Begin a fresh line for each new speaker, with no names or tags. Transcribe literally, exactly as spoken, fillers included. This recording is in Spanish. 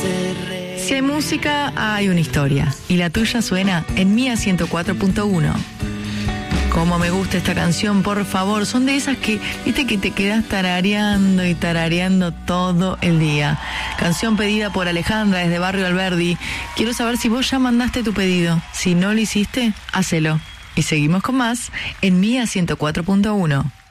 Si hay música, hay una historia. Y la tuya suena en Mía ciento cuatro punto uno. Cómo me gusta esta canción, por favor. Son de esas que, viste, que te quedas tarareando y tarareando todo el día. Canción pedida por Alejandra desde Barrio Alberdi. Quiero saber si vos ya mandaste tu pedido. Si no lo hiciste, hacelo. Y seguimos con más en Mía ciento cuatro punto uno.